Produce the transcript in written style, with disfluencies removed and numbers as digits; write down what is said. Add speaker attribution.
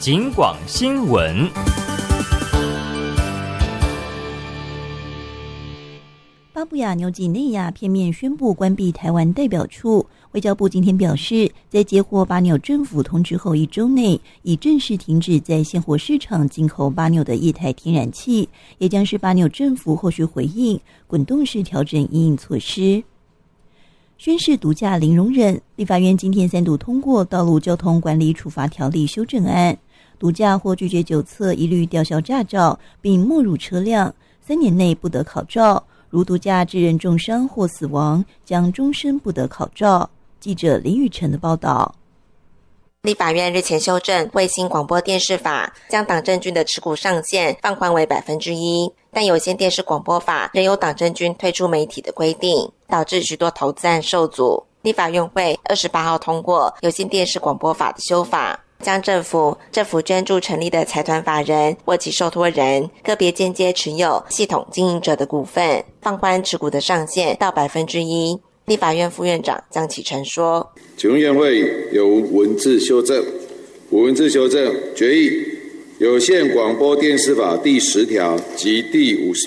Speaker 1: 警广新闻。
Speaker 2: 巴布亚纽几内亚片面宣布关闭台湾代表处。外交部今天表示，在接获巴纽政府通知后1周内，已正式停止在现货市场进口巴纽的液态天然气，也将是巴纽政府后续回应滚动式调整因应措施。宣示毒驾零容忍，立法院今天3读通过《道路交通管理处罚条例》修正案，毒驾或拒绝酒测一律吊销驾照，并没入车辆，3年内不得考照。如毒驾致人重伤或死亡，将终身不得考照。记者林雨晨的报道。
Speaker 3: 立法院日前修正卫星广播电视法，将党政军的持股上限放宽为1%，但有线电视广播法仍有党政军退出媒体的规定，导致许多投资案受阻。立法院会28号通过有线电视广播法的修法，将政府捐助成立的财团法人或其受托人个别间接持有系统经营者的股份，放宽持股的上限到1%。立法院副院长江启臣说：
Speaker 4: 请问院会有文字修正决议有线广播电视法第10条及第